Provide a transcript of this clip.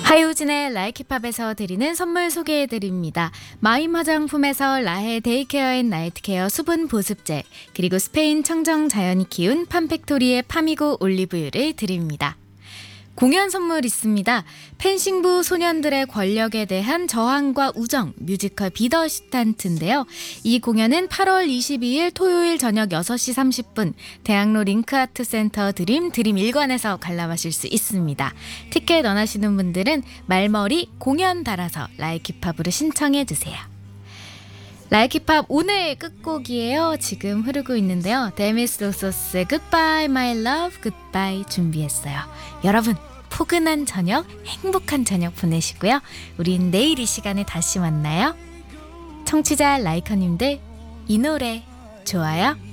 하유진의 라이키팝에서 드리는 선물 소개해드립니다. 마임 화장품에서 라헤 데이케어 앤 나이트케어 수분 보습제, 그리고 스페인 청정 자연이 키운 팜팩토리의 파미고 올리브유를 드립니다. 공연 선물 있습니다. 펜싱부 소년들의 권력에 대한 저항과 우정 뮤지컬 비더슈탄트인데요. 이 공연은 8월 22일 토요일 저녁 6시 30분 대학로 링크아트센터 드림 1관에서 관람하실 수 있습니다. 티켓 원하시는 분들은 말머리 공연 달아서 라이키팝으로 신청해주세요. 라이키팝 오늘 끝곡이에요. 지금 흐르고 있는데요. 데미스 로소스의 Goodbye My Love Goodbye 준비했어요. 여러분 포근한 저녁, 행복한 저녁 보내시고요. 우린 내일 이 시간에 다시 만나요. 청취자 라이커님들 이 노래 좋아요?